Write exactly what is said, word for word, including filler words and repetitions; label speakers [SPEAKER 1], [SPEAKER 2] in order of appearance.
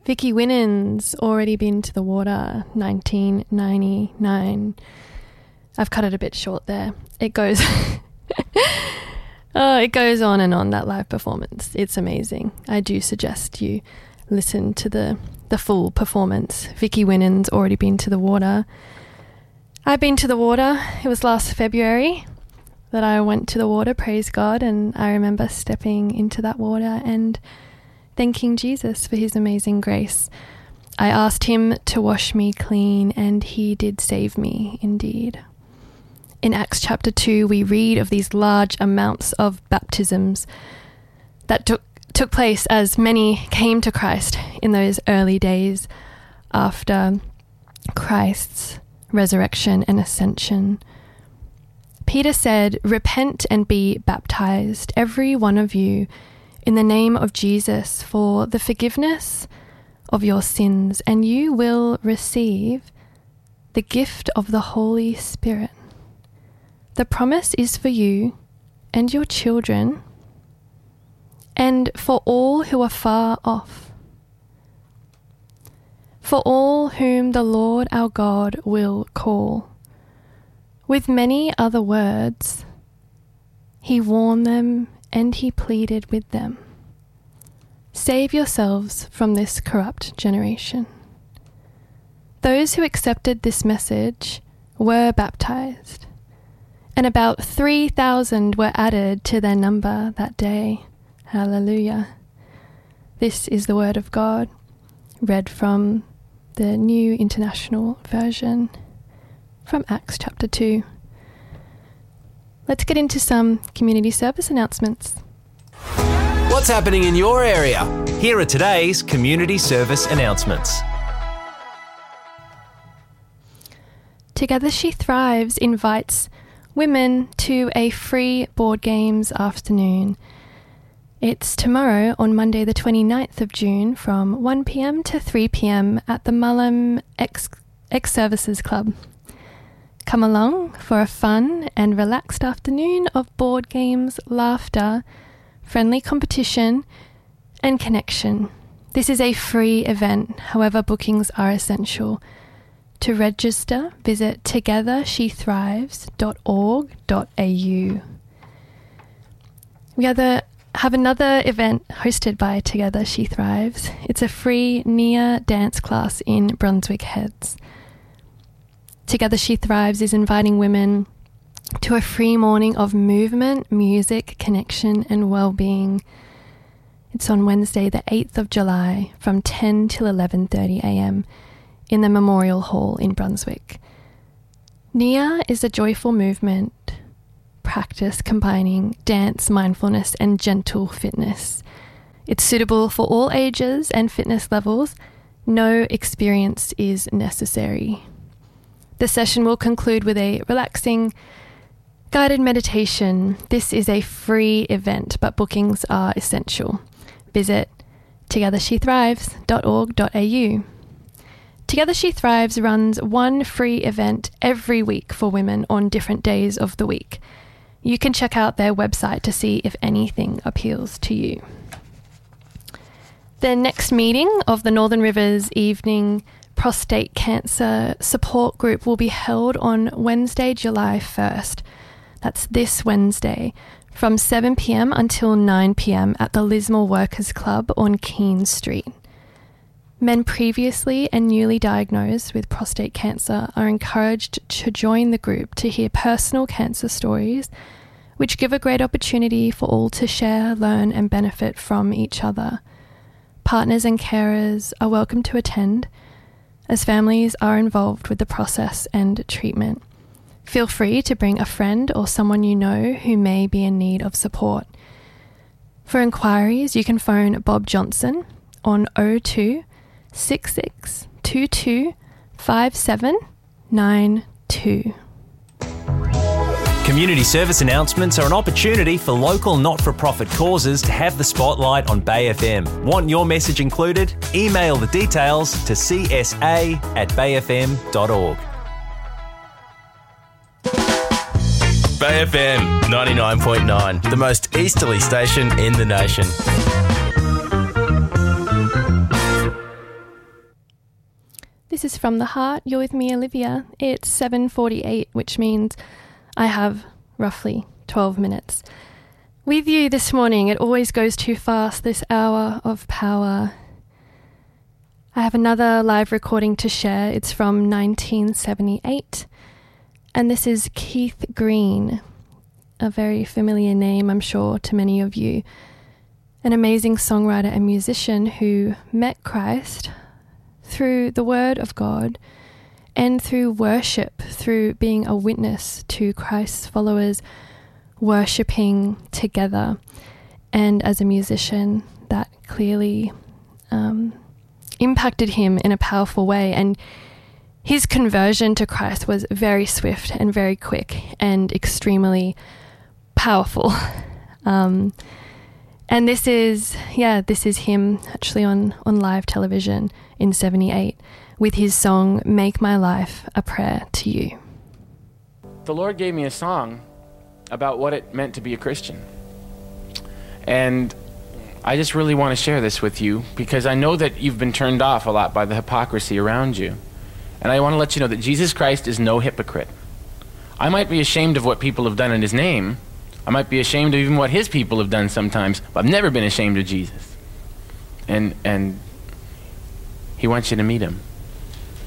[SPEAKER 1] Vicky Winans, Already Been to the Water, nineteen ninety-nine. I've cut it a bit short there. It goes oh, it goes on and on, that live performance. It's amazing. I do suggest you listen to the, the full performance. Vicky Winans, Already Been to the Water. I've been to the water. It was last February that I went to the water, praise God, and I remember stepping into that water and thanking Jesus for his amazing grace. I asked him to wash me clean, and he did save me indeed. In Acts chapter two, we read of these large amounts of baptisms that took, took place as many came to Christ in those early days after Christ's resurrection and ascension. Peter said, "Repent and be baptized, every one of you, in the name of Jesus, for the forgiveness of your sins, and you will receive the gift of the Holy Spirit. The promise is for you and your children, and for all who are far off, for all whom the Lord our God will call." With many other words, he warned them and he pleaded with them, "Save yourselves from this corrupt generation." Those who accepted this message were baptized, and about three thousand were added to their number that day. Hallelujah. This is the word of God, read from the New International Version from Acts chapter two. Let's get into some community service announcements.
[SPEAKER 2] What's happening in your area? Here are today's community service announcements.
[SPEAKER 1] Together She Thrives invites women to a free board games afternoon. It's tomorrow on Monday the twenty-ninth of June from one p.m. to three p.m. at the Mullum Ex- Ex-Services Club. Come along for a fun and relaxed afternoon of board games, laughter, friendly competition, and connection. This is a free event, however bookings are essential. To register, visit together she thrives dot org dot a u. We other, have another event hosted by Together She Thrives. It's a free Nia dance class in Brunswick Heads. Together She Thrives is inviting women to a free morning of movement, music, connection, and well-being. It's on Wednesday, the eighth of July, from ten till eleven thirty a.m. in the Memorial Hall in Brunswick. Nia is a joyful movement practice combining dance, mindfulness, and gentle fitness. It's suitable for all ages and fitness levels. No experience is necessary. The session will conclude with a relaxing guided meditation. This is a free event, but bookings are essential. Visit together she thrives dot org dot a u. Together She Thrives runs one free event every week for women on different days of the week. You can check out their website to see if anything appeals to you. The next meeting of the Northern Rivers Evening Prostate Cancer Support Group will be held on Wednesday, July first. That's this Wednesday, from seven p.m. until nine p.m. at the Lismore Workers Club on Keene Street. Men previously and newly diagnosed with prostate cancer are encouraged to join the group to hear personal cancer stories, which give a great opportunity for all to share, learn, and benefit from each other. Partners and carers are welcome to attend, as families are involved with the process and treatment. Feel free to bring a friend or someone you know who may be in need of support. For inquiries, you can phone Bob Johnson on oh two six six two two five seven nine two.
[SPEAKER 2] Community service announcements are an opportunity for local not-for-profit causes to have the spotlight on Bay F M. Want your message included? Email the details to c s a at bay f m dot org. Bay F M ninety-nine point nine, the most easterly station in the nation.
[SPEAKER 1] Voices from the Heart. You're with me, Olivia. It's seven forty-eight, which means I have roughly twelve minutes with you this morning. It always goes too fast, this hour of power. I have another live recording to share. It's from nineteen seventy-eight, and this is Keith Green, a very familiar name, I'm sure, to many of you. An amazing songwriter and musician who met Christ through the Word of God and through worship, through being a witness to Christ's followers worshipping together. And as a musician, that clearly um, impacted him in a powerful way. And his conversion to Christ was very swift and very quick and extremely powerful. Um, and this is, yeah, this is him actually on, on live television in seventy-eight with his song, Make My Life a Prayer to You.
[SPEAKER 3] The Lord gave me a song about what it meant to be a Christian. And I just really want to share this with you because I know that you've been turned off a lot by the hypocrisy around you. And I want to let you know that Jesus Christ is no hypocrite. I might be ashamed of what people have done in his name. I might be ashamed of even what his people have done sometimes, but I've never been ashamed of Jesus. And and he wants you to meet him.